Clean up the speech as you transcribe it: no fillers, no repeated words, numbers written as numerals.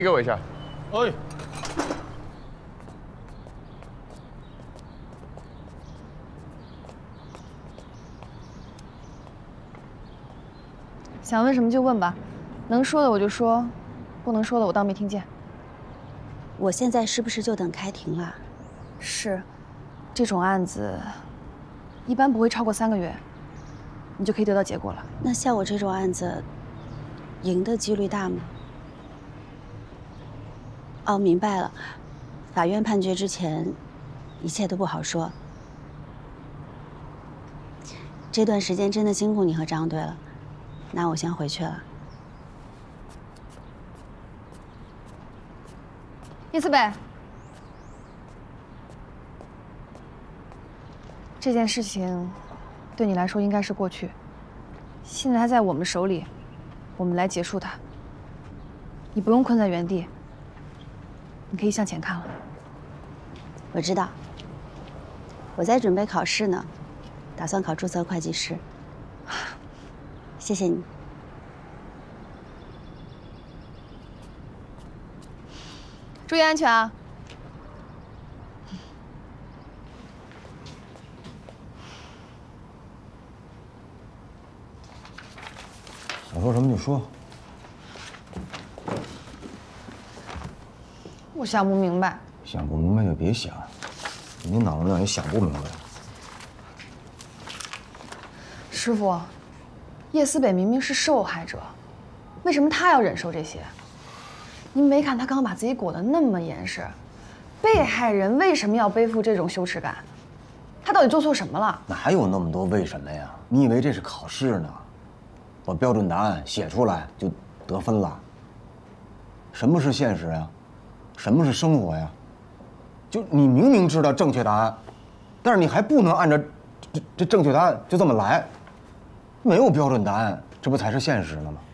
给我一下。 哎， 想问什么就问吧，能说的我就说，不能说的我当没听见。 我现在是不是就等开庭了？ 是，这种案子一般不会超过3个月，你就可以得到结果了。 那像我这种案子，赢的几率大吗？哦，明白了，法院判决之前，一切都不好说。这段时间真的辛苦你和张队了，那我先回去了。 叶思北，这件事情对你来说应该是过去，现在它在我们手里，我们来结束它。你不用困在原地，你可以向前看了。 我知道，我在准备考试呢，打算考注册会计师。谢谢你。 注意安全啊！ 想说什么就说。 我想不明白。 想不明白就别想，你脑子让你想不明白。 师傅，叶思北明明是受害者，为什么他要忍受这些？您没看他刚把自己裹得那么严实，被害人为什么要背负这种羞耻感？他到底做错什么了？ 哪有那么多为什么呀？你以为这是考试呢？把标准答案写出来就得分了？什么是现实呀？什么是生活呀？就你明明知道正确答案，但是你还不能按照这正确答案就这么来，没有标准答案，这不才是现实呢吗？